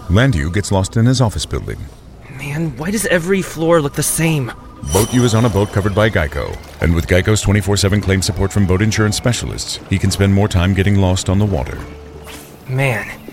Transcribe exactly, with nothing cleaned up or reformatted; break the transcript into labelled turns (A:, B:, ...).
A: Landu gets lost in his office building.
B: Man, why does every floor look the same?
A: Boat U is on a boat covered by Geico, and with Geico's twenty-four seven claim support from boat insurance specialists, he can spend more time getting lost on the water.
B: Man,